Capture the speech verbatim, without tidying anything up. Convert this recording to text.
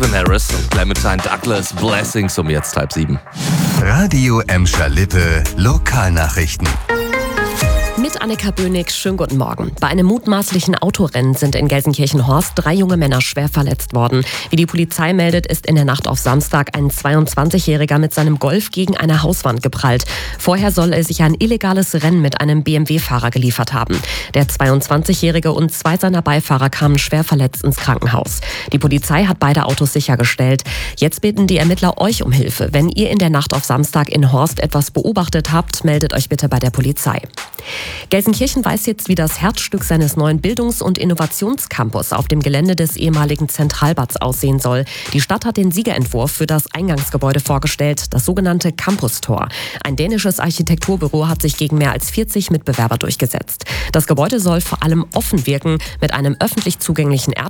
Harris und Clementine Douglas, Blessings um jetzt halb sieben. Radio Emscher Lippe, Lokalnachrichten. Mit Annika Bönig, schönen guten Morgen. Bei einem mutmaßlichen Autorennen sind in Gelsenkirchen-Horst drei junge Männer schwer verletzt worden. Wie die Polizei meldet, ist in der Nacht auf Samstag ein zweiundzwanzigjähriger mit seinem Golf gegen eine Hauswand geprallt. Vorher soll er sich ein illegales Rennen mit einem B M W-Fahrer geliefert haben. Der zweiundzwanzigjährige und zwei seiner Beifahrer kamen schwer verletzt ins Krankenhaus. Die Polizei hat beide Autos sichergestellt. Jetzt bitten die Ermittler euch um Hilfe. Wenn ihr in der Nacht auf Samstag in Horst etwas beobachtet habt, meldet euch bitte bei der Polizei. Gelsenkirchen weiß jetzt, wie das Herzstück seines neuen Bildungs- und Innovationscampus auf dem Gelände des ehemaligen Zentralbads aussehen soll. Die Stadt hat den Siegerentwurf für das Eingangsgebäude vorgestellt, das sogenannte Campus-Tor. Ein dänisches Architekturbüro hat sich gegen mehr als vierzig Mitbewerber durchgesetzt. Das Gebäude soll vor allem offen wirken, mit einem öffentlich zugänglichen